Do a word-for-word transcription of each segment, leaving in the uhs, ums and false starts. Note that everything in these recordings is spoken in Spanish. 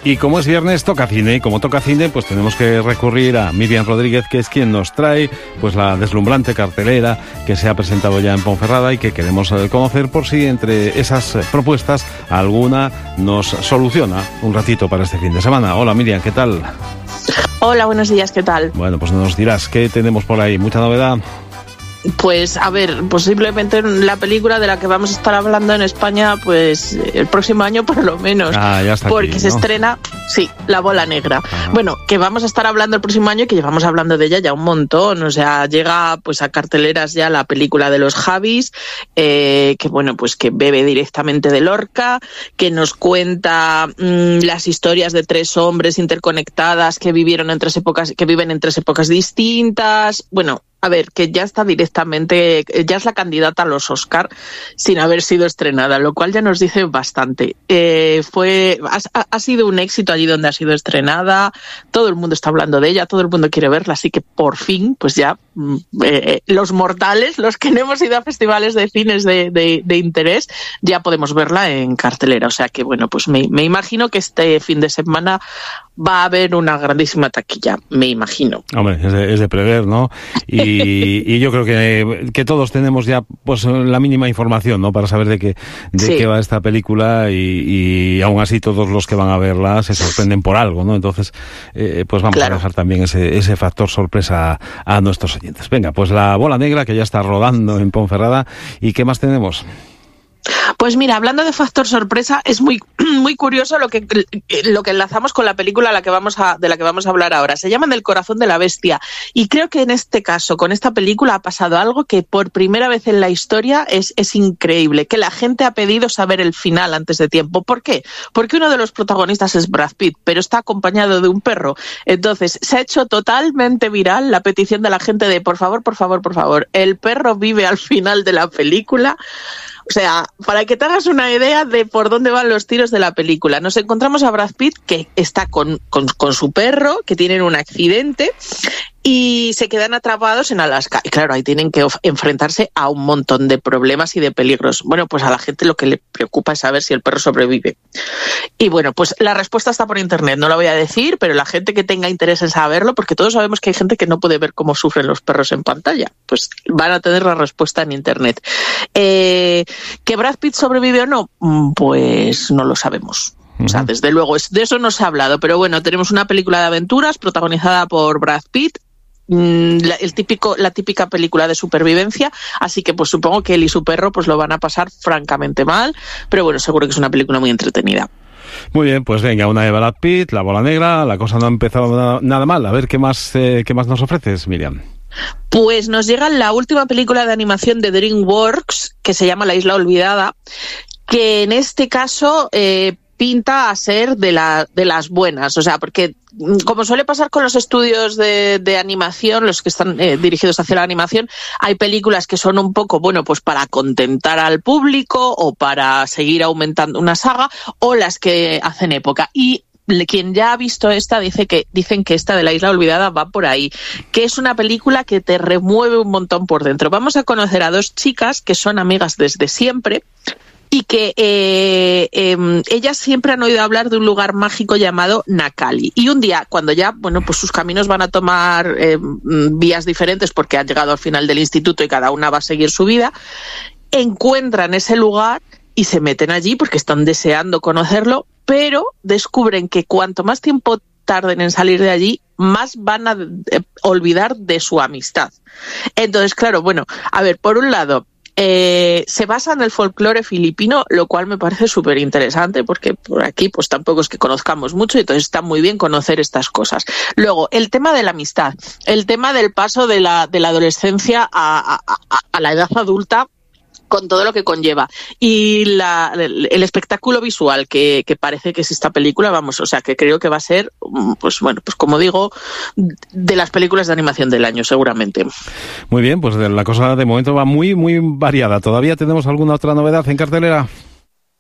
Y como es viernes, toca cine. Y como toca cine, pues tenemos que recurrir a Miriam Rodríguez, que es quien nos trae pues la deslumbrante cartelera que se ha presentado ya en Ponferrada y que queremos conocer por si entre esas propuestas alguna nos soluciona un ratito para este fin de semana. Hola Miriam, ¿qué tal? Hola, buenos días, ¿qué tal? Bueno, pues nos dirás, ¿qué tenemos por ahí? ¿Mucha novedad? Pues, a ver, posiblemente la película de la que vamos a estar hablando en España, pues el próximo año por lo menos. Ah, ya está porque aquí, se ¿no? estrena, sí, La Bola Negra. Ajá. Bueno, que vamos a estar hablando el próximo año y que llevamos hablando de ella ya un montón. O sea, llega pues a carteleras ya la película de los Javis, eh, que bueno, pues que bebe directamente de Lorca, que nos cuenta mmm, las historias de tres hombres interconectadas que vivieron en tres épocas, que viven en tres épocas distintas. Bueno, a ver, que ya está directamente, ya es la candidata a los Oscar sin haber sido estrenada, lo cual ya nos dice bastante. Eh, fue, ha, ha sido un éxito allí donde ha sido estrenada, todo el mundo está hablando de ella, todo el mundo quiere verla, así que por fin, pues ya eh, los mortales, los que no hemos ido a festivales de cines de, de, de interés, ya podemos verla en cartelera. O sea que bueno, pues me, me imagino que este fin de semana va a haber una grandísima taquilla, me imagino. Hombre, es de, es de prever, ¿no? Y, y yo creo que, que todos tenemos ya pues la mínima información, ¿no? Para saber de qué de sí. qué va esta película y, y aún así todos los que van a verla se sorprenden por algo, ¿no? Entonces, eh, pues vamos claro. a dejar también ese, ese factor sorpresa a, a nuestros oyentes. Venga, pues La Bola Negra, que ya está rodando en Ponferrada. ¿Y qué más tenemos? Pues mira, hablando de factor sorpresa, es muy muy curioso lo que lo que enlazamos con la película a la que vamos a, de la que vamos a hablar ahora. Se llama El corazón de la bestia y creo que en este caso, con esta película, ha pasado algo que por primera vez en la historia es, es increíble, que la gente ha pedido saber el final antes de tiempo. ¿Por qué? Porque uno de los protagonistas es Brad Pitt, pero está acompañado de un perro. Entonces, se ha hecho totalmente viral la petición de la gente de por favor, por favor, por favor, el perro vive al final de la película. O sea, para que te hagas una idea de por dónde van los tiros de la película. Nos encontramos a Brad Pitt, que está con, con, con su perro, que tienen un accidente y se quedan atrapados en Alaska. Y claro, ahí tienen que of- enfrentarse a un montón de problemas y de peligros. Bueno, pues a la gente lo que le preocupa es saber si el perro sobrevive. Y bueno, pues la respuesta está por internet, no la voy a decir, pero la gente que tenga interés en saberlo, porque todos sabemos que hay gente que no puede ver cómo sufren los perros en pantalla, pues van a tener la respuesta en internet. Eh, ¿Que Brad Pitt sobrevive o no? Pues no lo sabemos. O sea, desde luego, de eso no se ha hablado, pero bueno, tenemos una película de aventuras protagonizada por Brad Pitt, La, el típico, la típica película de supervivencia, así que pues supongo que él y su perro pues lo van a pasar francamente mal, pero bueno, seguro que es una película muy entretenida. Muy bien, pues venga, una de Brad Pitt, La Bola Negra, la cosa no ha empezado nada, nada mal. A ver, ¿qué más, eh, qué más nos ofreces, Miriam? Pues nos llega la última película de animación de DreamWorks, que se llama La Isla Olvidada, que en este caso eh, pinta a ser de, la, de las buenas, o sea, porque como suele pasar con los estudios de, de animación, los que están eh, dirigidos hacia la animación, hay películas que son un poco, bueno, pues para contentar al público o para seguir aumentando una saga, o las que hacen época. Y quien ya ha visto esta dice que dicen que esta de La Isla Olvidada va por ahí, que es una película que te remueve un montón por dentro. Vamos a conocer a dos chicas que son amigas desde siempre y que eh, eh, ellas siempre han oído hablar de un lugar mágico llamado Nakali. Y un día, cuando ya, bueno, pues sus caminos van a tomar eh, vías diferentes porque han llegado al final del instituto y cada una va a seguir su vida, encuentran ese lugar y se meten allí porque están deseando conocerlo, pero descubren que cuanto más tiempo tarden en salir de allí, más van a eh, olvidar de su amistad. Entonces, claro, bueno, a ver, por un lado, Eh, se basa en el folclore filipino, lo cual me parece súper interesante porque por aquí pues tampoco es que conozcamos mucho y entonces está muy bien conocer estas cosas. Luego, el tema de la amistad, el tema del paso de la, de la adolescencia a, a, a la edad adulta, con todo lo que conlleva. Y la, el, el espectáculo visual que, que parece que es esta película, vamos, o sea, que creo que va a ser, pues bueno, pues como digo, de las películas de animación del año, seguramente. Muy bien, pues la cosa de momento va muy, muy variada. ¿Todavía tenemos alguna otra novedad en cartelera?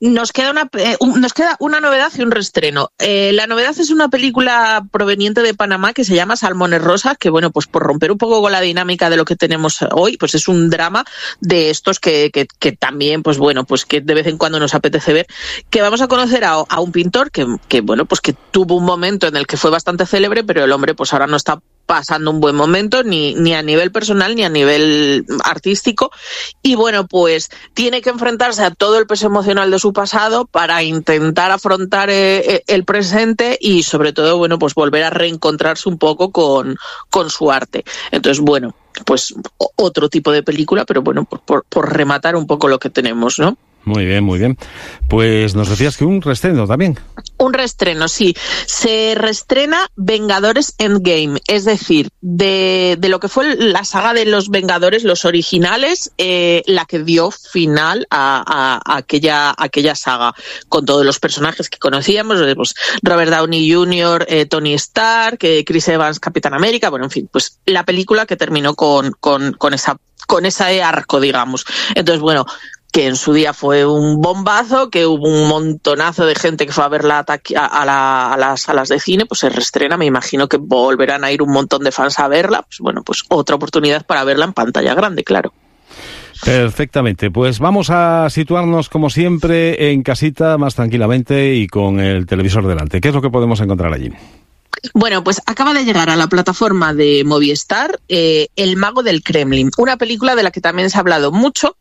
Nos queda una eh, un, nos queda una novedad y un reestreno. Eh, la novedad es una película proveniente de Panamá que se llama Salmones Rosa, que bueno, pues por romper un poco con la dinámica de lo que tenemos hoy, pues es un drama de estos que, que, que también, pues bueno, pues que de vez en cuando nos apetece ver, que vamos a conocer a, a un pintor que, que bueno, pues que tuvo un momento en el que fue bastante célebre, pero el hombre pues ahora no está pasando un buen momento, ni, ni a nivel personal ni a nivel artístico, y bueno, pues tiene que enfrentarse a todo el peso emocional de su pasado para intentar afrontar eh, el presente y sobre todo, bueno, pues volver a reencontrarse un poco con, con su arte. Entonces, bueno, pues otro tipo de película, pero bueno, por, por, por rematar un poco lo que tenemos, ¿no? Muy bien, muy bien. Pues nos decías que un reestreno también. Un reestreno, sí. Se reestrena Vengadores Endgame, es decir, de, de lo que fue la saga de los Vengadores, los originales, eh, la que dio final a, a, a, aquella, a aquella saga, con todos los personajes que conocíamos, pues Robert Downey junior, eh, Tony Stark, eh, Chris Evans, Capitán América, bueno, en fin, pues la película que terminó con, con, con, esa, con ese arco, digamos. Entonces, bueno, que en su día fue un bombazo, que hubo un montonazo de gente que fue a verla a, a, la, a las salas de cine, pues se reestrena, me imagino que volverán a ir un montón de fans a verla, pues bueno, pues otra oportunidad para verla en pantalla grande, claro. Perfectamente, pues vamos a situarnos como siempre en casita, más tranquilamente y con el televisor delante. ¿Qué es lo que podemos encontrar allí? Bueno, pues acaba de llegar a la plataforma de Movistar eh, El Mago del Kremlin, una película de la que también se ha hablado mucho.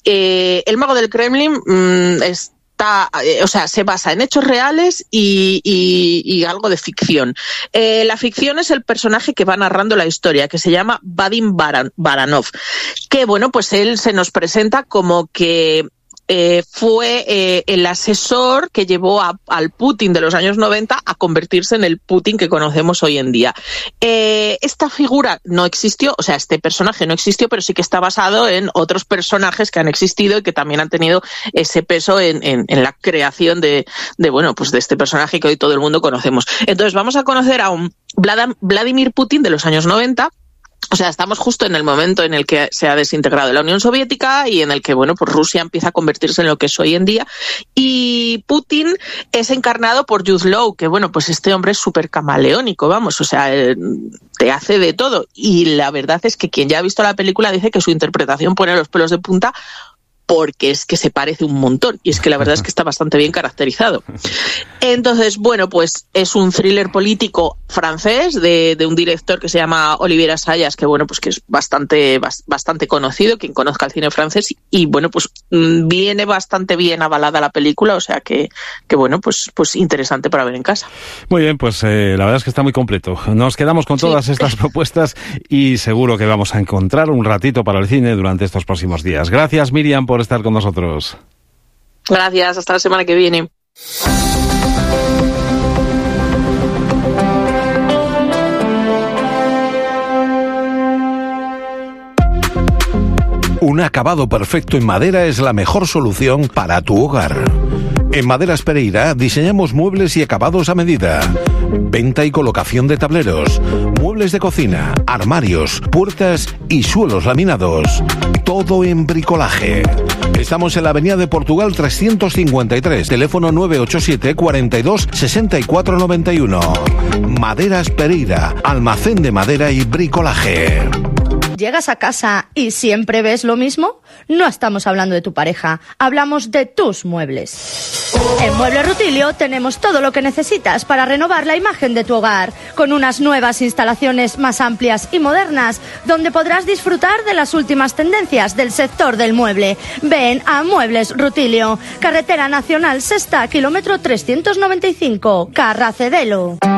Eh, El Mago del Kremlin mmm, está, eh, o sea, se basa en hechos reales y, y, y algo de ficción. Eh, la ficción es el personaje que va narrando la historia, que se llama Vadim Baran, Baranov, que bueno, pues él se nos presenta como que Eh, fue eh, el asesor que llevó a, al Putin de los años noventa a convertirse en el Putin que conocemos hoy en día. Eh, esta figura no existió, o sea, este personaje no existió, pero sí que está basado en otros personajes que han existido y que también han tenido ese peso en, en, en la creación de, de, bueno, pues de este personaje que hoy todo el mundo conocemos. Entonces vamos a conocer a un Vladimir Putin de los años noventa. O sea, estamos justo en el momento en el que se ha desintegrado la Unión Soviética y en el que, bueno, pues Rusia empieza a convertirse en lo que es hoy en día. Y Putin es encarnado por Jude Law, que, bueno, pues este hombre es súper camaleónico, vamos, o sea, te hace de todo. Y la verdad es que quien ya ha visto la película dice que su interpretación pone los pelos de punta, porque es que se parece un montón, y es que la verdad es que está bastante bien caracterizado. Entonces, bueno, pues es un thriller político francés de, de un director que se llama Olivier Assayas, que bueno, pues que es bastante, bastante conocido, quien conozca el cine francés, y bueno, pues viene bastante bien avalada la película, o sea que, que bueno, pues, pues interesante para ver en casa. Muy bien, pues eh, la verdad es que está muy completo. Nos quedamos con todas sí. estas propuestas y seguro que vamos a encontrar un ratito para el cine durante estos próximos días. Gracias, Miriam, por estar con nosotros. Gracias, hasta la semana que viene. Un acabado perfecto en madera es la mejor solución para tu hogar. En Maderas Pereira diseñamos muebles y acabados a medida. Venta y colocación de tableros, muebles de cocina, armarios, puertas y suelos laminados. Todo en bricolaje. Estamos en la avenida de Portugal trescientos cincuenta y tres, teléfono nueve ocho siete, cuarenta y dos, sesenta y cuatro noventa y uno. Maderas Pereira, almacén de madera y bricolaje. ¿Llegas a casa y siempre ves lo mismo? No estamos hablando de tu pareja, hablamos de tus muebles. En Muebles Rutilio tenemos todo lo que necesitas para renovar la imagen de tu hogar, con unas nuevas instalaciones más amplias y modernas, donde podrás disfrutar de las últimas tendencias del sector del mueble. Ven a Muebles Rutilio, Carretera Nacional Sexta, kilómetro trescientos noventa y cinco, Carracedelo.